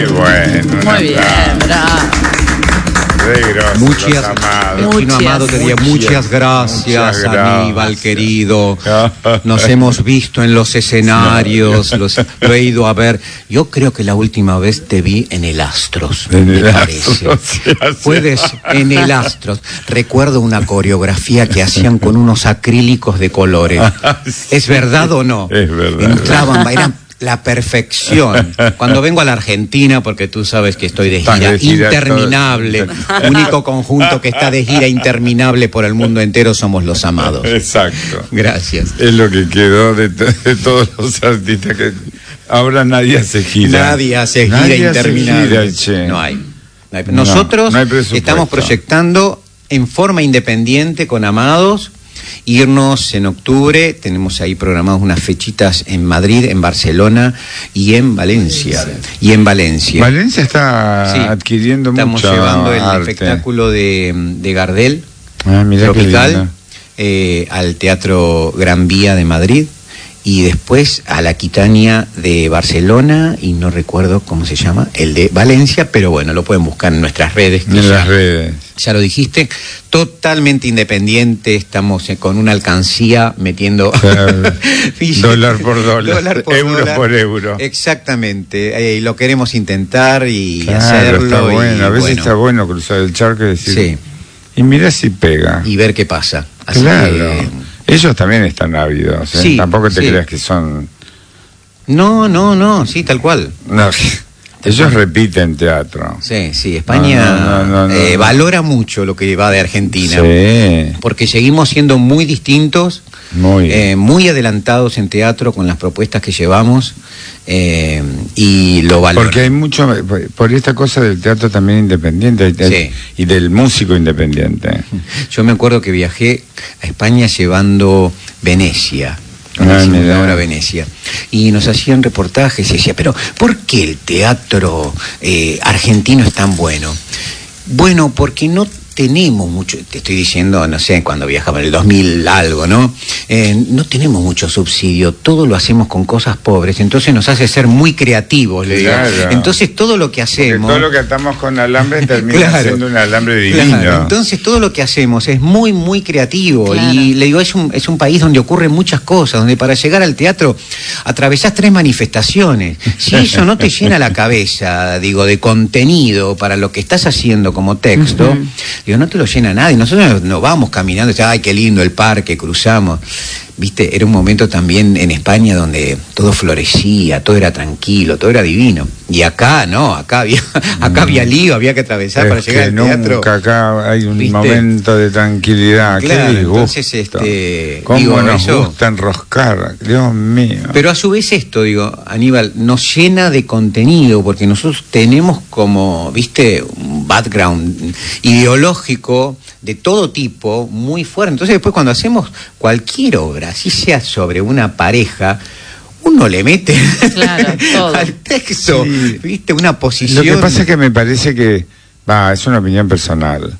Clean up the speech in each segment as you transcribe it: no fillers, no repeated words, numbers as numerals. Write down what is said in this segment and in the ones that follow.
Qué bueno. Muy bien, bravo. Muchas, el Chino Amado te diría muchas gracias, Aníbal querido. Nos hemos visto en los escenarios, lo he ido a ver. Yo creo que la última vez te vi en el Astros, me parece. Puedes, en el Astros. Recuerdo una coreografía que hacían con unos acrílicos de colores. ¿Es verdad o no? Es verdad. Entraban, eran la perfección. Cuando vengo a la Argentina, porque tú sabes que estoy de gira interminable, único conjunto que está de gira interminable por el mundo entero somos Los Amados. Exacto. Gracias. Es lo que quedó de todos los artistas que ahora nadie hace gira. Nadie hace gira interminable. Hace gira, no hay. Nosotros no hay estamos proyectando en forma independiente con Amados. Irnos en octubre, tenemos ahí programadas unas fechitas en Madrid, en Barcelona y en Valencia. Valencia está adquiriendo estamos mucho llevando el arte. espectáculo de Gardel, mirá Tropical, al Teatro Gran Vía de Madrid y después a la Aquitania de Barcelona y no recuerdo cómo se llama, el de Valencia, pero bueno, lo pueden buscar en nuestras redes. En las redes. Ya lo dijiste, totalmente independiente, estamos con una alcancía metiendo dólar por dólar, euro por euro. Exactamente, lo queremos intentar y hacerlo. Está bueno, a veces bueno, está bueno cruzar el charco y decir, sí, y mira si pega. Y ver qué pasa. Así claro. Que, ellos también están ávidos, sí, tampoco te creas que son... No, sí, tal cual. No. Ellos repiten teatro. Sí, España valora mucho lo que va de Argentina. Sí. Porque seguimos siendo muy distintos, muy adelantados en teatro con las propuestas que llevamos y lo valoran. Porque hay mucho, por esta cosa del teatro también independiente y del músico independiente. Yo me acuerdo que viajé a España llevando Venecia. Ahora Venecia y nos hacían reportajes y decía, pero ¿por qué el teatro argentino es tan bueno? Bueno, porque no tenemos mucho, te estoy diciendo, no sé, cuando viajaba en el 2000 algo, ¿no? No tenemos mucho subsidio, todo lo hacemos con cosas pobres, entonces nos hace ser muy creativos, le digo. Claro. Entonces todo lo que hacemos... Porque todo lo que atamos con alambre termina siendo un alambre divino. Claro. Entonces todo lo que hacemos es muy, muy creativo y le digo, es un país donde ocurren muchas cosas, donde para llegar al teatro atravesás 3 manifestaciones. Si eso no te llena la cabeza, digo, de contenido para lo que estás haciendo como texto... Digo, no te lo llena nadie. Nosotros nos vamos caminando, ay, qué lindo el parque, cruzamos. Viste, era un momento también en España donde todo florecía, todo era tranquilo, todo era divino. Y acá no, acá había lío, había que atravesar para llegar al teatro. Nunca acá hay un momento de tranquilidad. Claro, qué disgusto. Entonces, ¿cómo nos gusta enroscar? Dios mío. Pero a su vez esto, digo, Aníbal, nos llena de contenido, porque nosotros tenemos como, viste, un background ideológico de todo tipo, muy fuerte. Entonces después cuando hacemos cualquier obra, así sea sobre una pareja, uno le mete al texto, viste, una posición. Lo que pasa es que me parece que, es una opinión personal.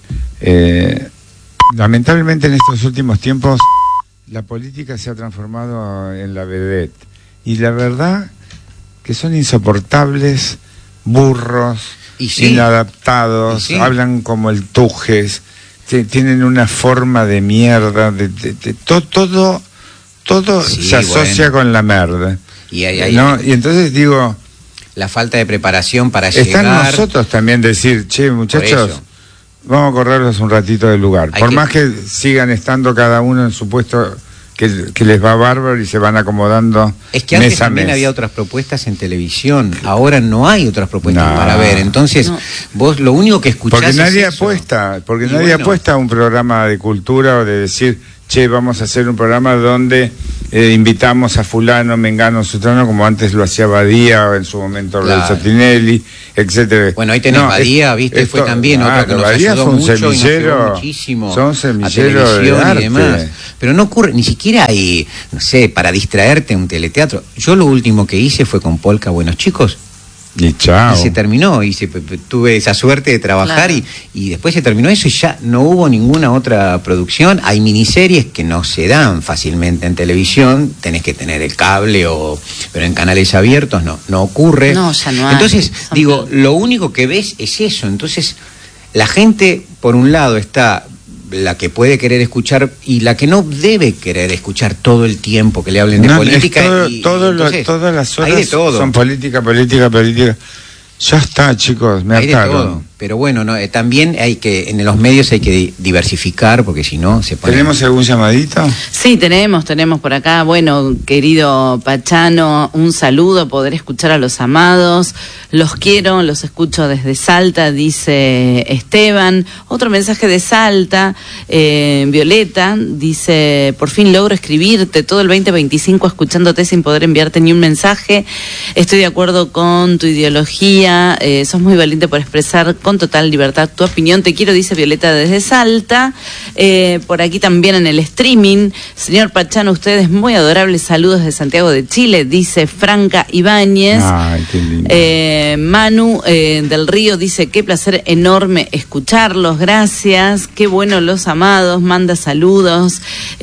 Lamentablemente en estos últimos tiempos la política se ha transformado en la vedette. Y la verdad que son insoportables, burros, inadaptados, hablan como el Tujes, tienen una forma de mierda, todo se asocia con la merda. Y entonces digo, la falta de preparación para llegar. Está en nosotros también decir, che, muchachos, vamos a correrlos un ratito del lugar. Por más que sigan estando cada uno en su puesto que les va bárbaro y se van acomodando. Es que antes también había otras propuestas en televisión, ahora no hay otras propuestas para ver. Entonces, vos lo único que escuchás porque nadie apuesta, apuesta a un programa de cultura o de decir, che, vamos a hacer un programa donde invitamos a fulano, mengano, sutano, como antes lo hacía Badía, o en su momento Lorenzo Tinelli, etcétera. Bueno, ahí tenés Badía, viste, fue también otro que nos ayudó mucho y nos ayudó muchísimo son semilleros a televisión de arte. Y demás. Pero no ocurre, ni siquiera hay, no sé, para distraerte un teleteatro. Yo lo último que hice fue con Polka Buenos Chicos. Y chao. Y se terminó, tuve esa suerte de trabajar, claro. y después se terminó eso y ya no hubo ninguna otra producción. Hay miniseries que no se dan fácilmente en televisión, tenés que tener el cable, pero en canales abiertos no ocurre. No, ya no hay. Entonces, digo, lo único que ves es eso. Entonces, la gente, por un lado, está la que puede querer escuchar y la que no debe querer escuchar todo el tiempo que le hablen de política. Todas las horas son política. Ya está, chicos, me hartaron. Pero bueno, también en los medios hay que diversificar, porque si no se pone... ¿Tenemos algún llamadito? Sí, tenemos por acá. Bueno, querido Pachano, un saludo, poder escuchar a los amados. Los quiero, los escucho desde Salta, dice Esteban. Otro mensaje de Salta, Violeta, dice: por fin logro escribirte todo el 2025 escuchándote sin poder enviarte ni un mensaje. Estoy de acuerdo con tu ideología, sos muy valiente por expresar con total libertad tu opinión. Te quiero, dice Violeta desde Salta. Por aquí también en el streaming, señor Pachano, ustedes muy adorables, saludos de Santiago de Chile, dice Franca Ibáñez. Ay, qué lindo. Manu del Río dice: qué placer enorme escucharlos, gracias, qué bueno los amados, manda saludos.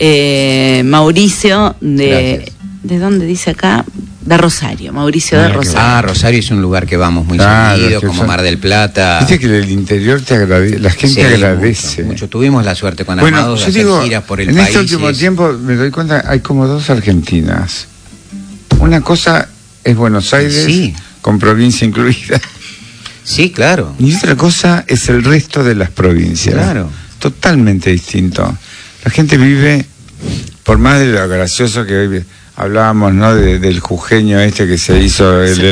Mauricio ¿de dónde dice acá? De Rosario, Mauricio de Rosario. Rosario es un lugar que vamos muy seguido, como Mar del Plata. Viste que el interior te agradece, la gente agradece. Mucho. Tuvimos la suerte con Amados de hacer giras por el país. En este último tiempo me doy cuenta, hay como dos Argentinas. Una cosa es Buenos Aires, con provincia incluida. Sí, claro. Y otra cosa es el resto de las provincias. Claro. Totalmente distinto. La gente vive, por más de lo gracioso que hoy hablábamos, ¿no? Del jujeño que se hizo el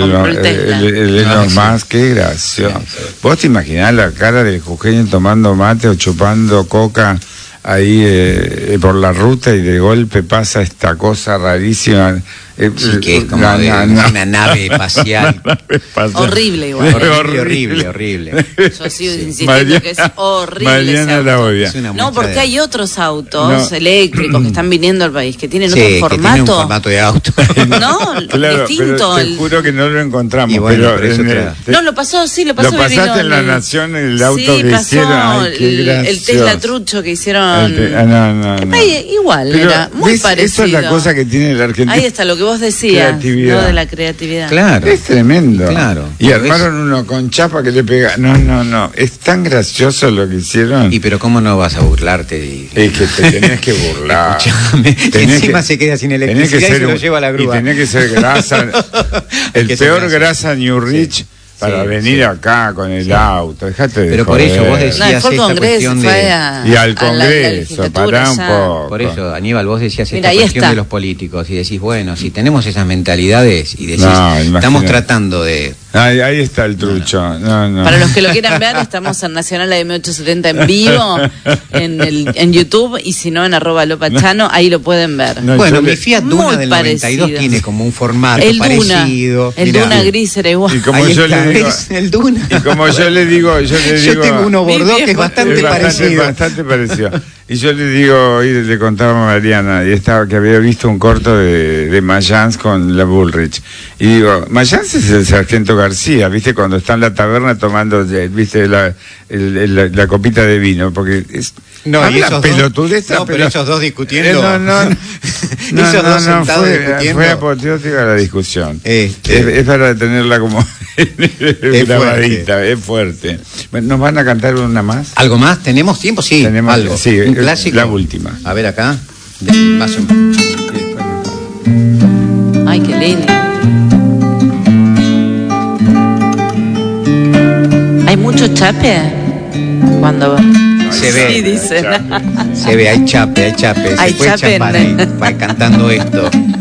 Elon Musk, qué gracioso. ¿Vos te imaginás la cara del jujeño tomando mate o chupando coca ahí por la ruta y de golpe pasa esta cosa rarísima? Sí, que es como una nave espacial. Horrible igual. Horrible. Yo sigo insistiendo que es horrible. Mariana la odia. No, porque hay otros autos eléctricos que están viniendo al país, que tienen otro formato. Que tienen un formato de auto. No, claro, distinto. Pero te juro que no lo encontramos. Bueno, no, lo pasó. Lo pasaste en La Nación, el auto que hicieron. Ay, qué gracioso. El Tesla trucho que hicieron. No. Igual, pero, era muy parecido. Eso es la cosa que tiene el argentino. Ahí está lo que vos decías, ¿no? De la creatividad. Claro. Es tremendo. Claro. Y armaron uno con chapa que le pega. No. Es tan gracioso lo que hicieron. Pero ¿cómo no vas a burlarte? Es que te tenés que burlar. Escuchame, que encima se queda sin electricidad y se lo lleva a la grúa. Y tenés que ser grasa. El peor grasa New Rich. Para venir acá con el auto, dejate de Pero por eso vos decías esta cuestión de... Y al Congreso, pará un poco. Por eso, Aníbal, vos decías esta cuestión de los políticos y decís, bueno, si tenemos esas mentalidades y decís, estamos tratando de... Ahí está el trucho. No. Para los que lo quieran ver, estamos en Nacional AM870 en vivo, en YouTube, y si no, en @lopachano, ahí lo pueden ver. Bueno, mi Fiat Duna del 92 tiene como un formato parecido. El Duna gris era igual. Y como yo le digo, el Duna. Y como yo le digo, yo tengo uno Bordeaux que es bastante parecido. Y yo le digo, hoy le contaba a Mariana, que había visto un corto de Mayans con la Bullrich. Y digo, Mayans es el sargento García, ¿viste? Cuando está en la taberna tomando, ¿viste? La copita de vino, porque es... No, y esos pero esos dos discutiendo. Esos dos sentados discutiendo. Fue apoteótica la discusión. Es para tenerla como grabadita, es fuerte. ¿Nos van a cantar una más? ¿Algo más? ¿Tenemos tiempo? Sí, tenemos algo. Sí, un clásico. La última. A ver acá. Ay, qué lindo. ¿Hay mucho chape? Cuando... Se ve. Sí, dicen. Se ve, hay chape. Hay Se puede chape chapar ahí, va cantando esto.